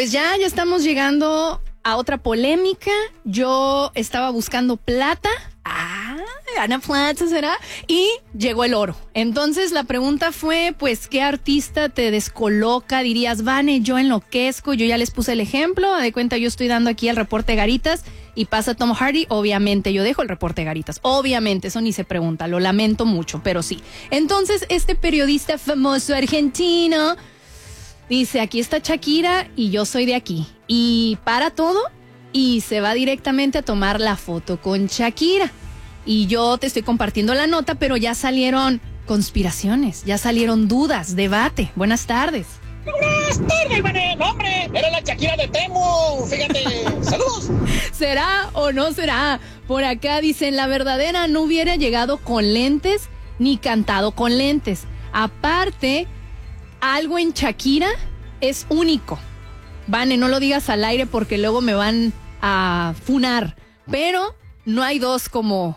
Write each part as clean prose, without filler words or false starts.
Pues ya estamos llegando a otra polémica. Yo estaba buscando plata. Ana Plata será. Y llegó el oro. Entonces la pregunta fue, pues, ¿qué artista te descoloca? Dirías, Vane, yo enloquezco. Yo ya les puse el ejemplo. De cuenta, yo estoy dando aquí el reporte Garitas y pasa Tom Hardy. Obviamente, yo dejo el reporte Garitas. Obviamente, eso ni se pregunta. Lo lamento mucho, pero sí. Entonces, este periodista famoso argentino dice, aquí está Shakira y yo soy de aquí. Y para todo y se va directamente a tomar la foto con Shakira. Y yo te estoy compartiendo la nota, pero ya salieron conspiraciones, ya salieron dudas, debate. Buenas tardes. Buenas tardes, Vane. Hombre, era la Shakira de Temu. Fíjate, saludos. ¿Será o no será? Por acá dicen, la verdadera no hubiera llegado con lentes ni cantado con lentes. Aparte, algo en Shakira es único. Vane, no lo digas al aire porque luego me van a funar. Pero no hay dos como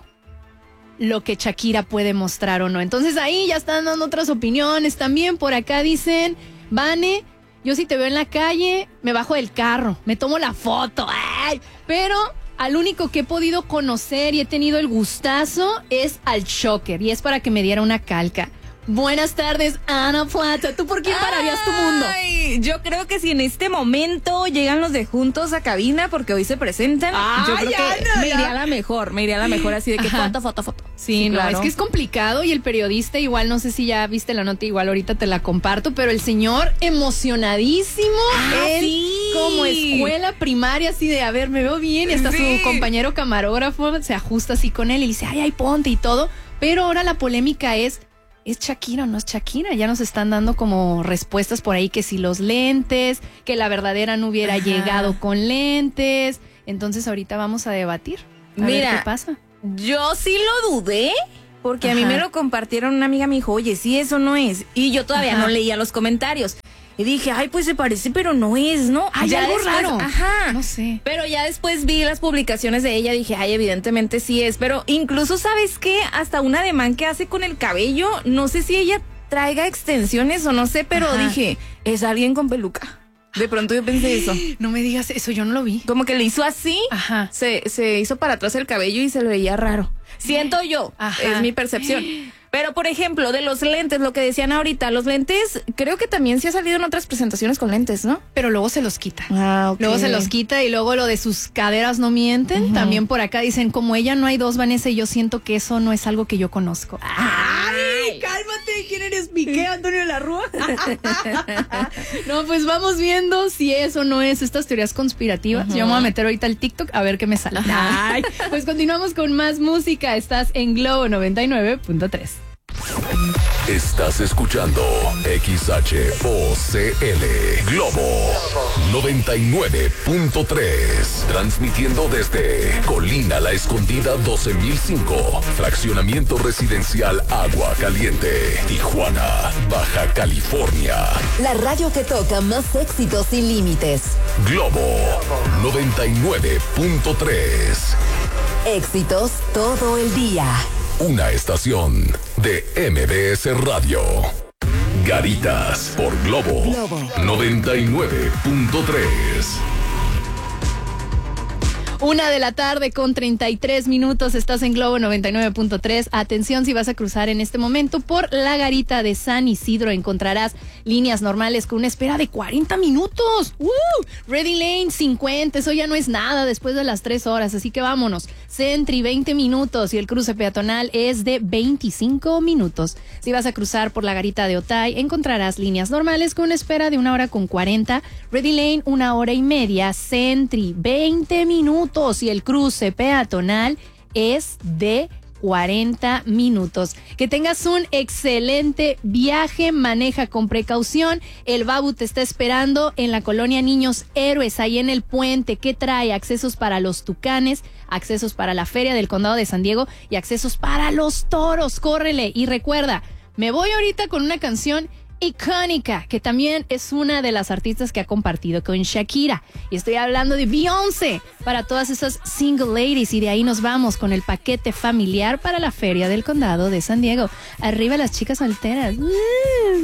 lo que Shakira puede mostrar o no. Entonces ahí ya están dando otras opiniones también. Por acá dicen, Vane, yo si te veo en la calle, me bajo del carro, me tomo la foto. ¡Ay! Pero al único que he podido conocer y he tenido el gustazo es al Shocker. Y es para que me diera una calca. Buenas tardes, Ana Plata. ¿Tú por quién pararías tu mundo? Yo creo que si en este momento llegan los de Juntos a cabina, porque hoy se presentan, yo creo que me iría a la mejor, así de que foto. Sí, no, claro. es que es complicado y el periodista igual, no sé si ya viste la nota, igual ahorita te la comparto, pero el señor emocionadísimo, él como escuela primaria, así de, a ver, me veo bien, y hasta su compañero camarógrafo se ajusta así con él y le dice, ay, ponte y todo, pero ahora la polémica ¿es Shakira o no es Shakira? Ya nos están dando como respuestas por ahí que si los lentes, que la verdadera no hubiera llegado con lentes. Entonces ahorita vamos a debatir. Mira, ver qué pasa. Yo sí lo dudé, porque a mí me lo compartieron, una amiga me dijo, oye, sí, eso no es. Y yo todavía no leía los comentarios. Y dije, ay, pues se parece, pero no es, ¿no? Hay ya algo después, raro. Ajá. No sé. Pero ya después vi las publicaciones de ella, dije, ay, evidentemente sí es. Pero incluso, ¿sabes qué? Hasta un ademán que hace con el cabello, no sé si ella traiga extensiones o no sé, pero dije, es alguien con peluca. De pronto yo pensé eso. No me digas eso, yo no lo vi. Como que le hizo así, se hizo para atrás el cabello y se le veía raro. Siento yo, es mi percepción. Pero, por ejemplo, de los lentes, lo que decían ahorita, los lentes, creo que también sí ha salido en otras presentaciones con lentes, ¿no? Pero luego se los quita. Okay. Luego se los quita y luego lo de sus caderas no mienten. También por acá dicen, como ella no hay dos, Vanessa, y yo siento que eso no es algo que yo conozco. ¡Ay! Cálmate, ¿quién eres? ¿Piqué, Antonio de la Rúa? No, pues vamos viendo si es o no es estas teorías conspirativas. Yo me voy a meter ahorita al TikTok a ver qué me sale. Ay, pues continuamos con más música. Estás en Globo 99.3. Estás escuchando XHOCL Globo 99.3, transmitiendo desde Colina La Escondida 12005, fraccionamiento residencial Agua Caliente, Tijuana, Baja California. La radio que toca más éxitos sin límites. Globo 99.3. Éxitos todo el día. Una estación de MBS Radio. Garitas por Globo 99.3. 1:33 p.m. Estás en Globo 99.3. Atención, si vas a cruzar en este momento por la garita de San Isidro, encontrarás líneas normales con una espera de 40 minutos. Ready Lane 50, eso ya no es nada después de las 3 horas, así que vámonos. Sentry 20 minutos y el cruce peatonal es de 25 minutos. Si vas a cruzar por la garita de Otay, encontrarás líneas normales con una espera de 1 hora con 40. Ready Lane 1 hora y media. Sentry 20 minutos y el cruce peatonal es de 40 minutos. Que tengas un excelente viaje, maneja con precaución. El Babu te está esperando en la colonia Niños Héroes, ahí en el puente, que trae accesos para los tucanes, accesos para la Feria del Condado de San Diego y accesos para los toros. Córrele y recuerda, me voy ahorita con una canción icónica, que también es una de las artistas que ha compartido con Shakira. Y estoy hablando de Beyoncé, para todas esas single ladies. Y de ahí nos vamos con el paquete familiar para la Feria del Condado de San Diego. Arriba las chicas solteras.